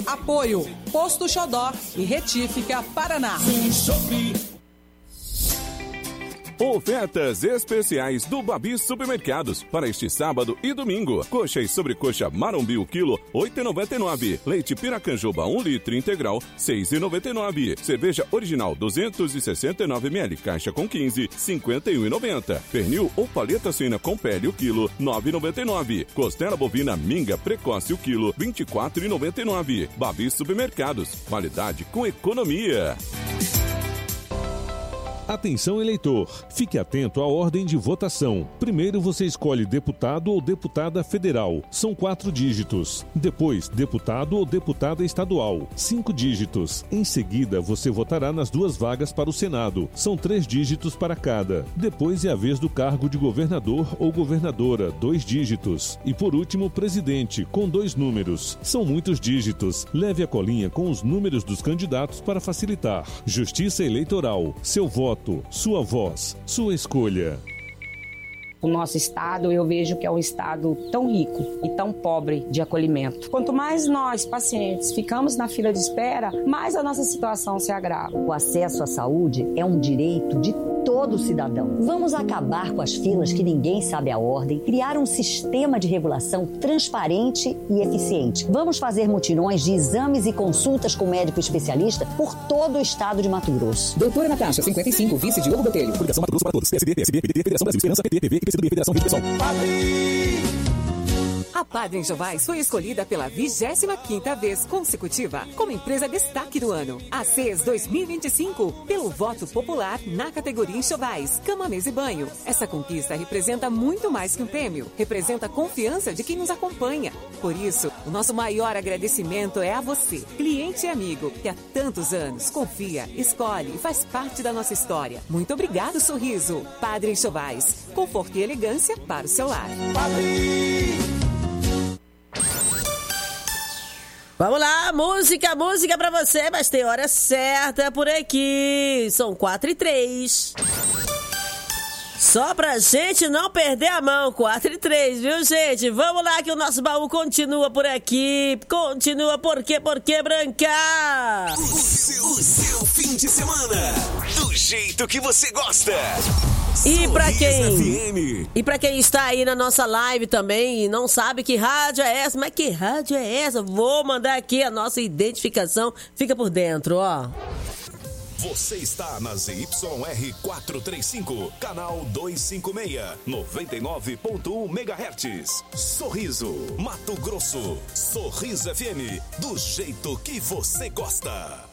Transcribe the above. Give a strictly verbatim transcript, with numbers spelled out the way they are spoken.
Apoio Posto Xodó e Retífica Paraná. Ofertas especiais do Babi Supermercados para este sábado e domingo. Coxa e sobrecoxa Marombi o quilo, oito reais e noventa e nove centavos. Leite Piracanjuba um litro integral, seis reais e noventa e nove centavos. Cerveja original duzentos e sessenta e nove mililitros, caixa com quinze, cinquenta e um reais e noventa centavos. Pernil ou paleta suína com pele o quilo, nove reais e noventa e nove centavos. Costela bovina minga precoce o quilo, vinte e quatro reais e noventa e nove centavos. Babi Supermercados, qualidade com economia. Atenção eleitor, fique atento à ordem de votação. Primeiro você escolhe deputado ou deputada federal, são quatro dígitos. Depois, deputado ou deputada estadual, cinco dígitos. Em seguida, você votará nas duas vagas para o Senado, são três dígitos para cada. Depois é a vez do cargo de governador ou governadora, dois dígitos. E por último, presidente, com dois números. São muitos dígitos. Leve a colinha com os números dos candidatos para facilitar. Justiça Eleitoral, seu voto. Sua voz, sua escolha. O nosso estado, eu vejo que é um estado tão rico e tão pobre de acolhimento. Quanto mais nós, pacientes, ficamos na fila de espera, mais a nossa situação se agrava. O acesso à saúde é um direito de todo cidadão. Vamos acabar com as filas que ninguém sabe a ordem, criar um sistema de regulação transparente e eficiente. Vamos fazer mutirões de exames e consultas com médico especialista por todo o estado de Mato Grosso. Doutora Natasha, cinquenta e cinco, vice Diogo Botelho. Publicação Mato Grosso para todos. P S D, P S B, P D T, Federação Brasil, Esperança, P T, P V, P C do B, Federação Rede Pessoal. A Padre Enxovais foi escolhida pela vigésima quinta vez consecutiva como empresa destaque do ano. A C E S dois mil e vinte e cinco, pelo voto popular na categoria Enxovais, cama, mesa e banho. Essa conquista representa muito mais que um prêmio. Representa a confiança de quem nos acompanha. Por isso, o nosso maior agradecimento é a você, cliente e amigo, que há tantos anos confia, escolhe e faz parte da nossa história. Muito obrigado, sorriso. Padre Enxovais, conforto e elegância para o seu lar. Padre! Vamos lá, música, música pra você, mas tem hora certa por aqui. São quatro e três. Só pra gente não perder a mão, quatro e três, viu, gente? Vamos lá que o nosso baú continua por aqui. Continua por quê? Por quê, Branca? O seu, o seu fim de semana, do jeito que você gosta. E pra quem E pra quem está aí na nossa live também e não sabe que rádio é essa, mas que rádio é essa? Vou mandar aqui a nossa identificação, fica por dentro, ó. Você está na Z Y R quatrocentos e trinta e cinco, canal duzentos e cinquenta e seis, noventa e nove ponto um megahertz. Sorriso, Mato Grosso. Sorriso F M, do jeito que você gosta.